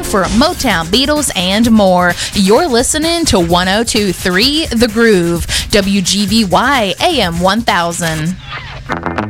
for Motown, Beatles, and more. You're listening to 102.3 The Groove, WGVY AM 1000.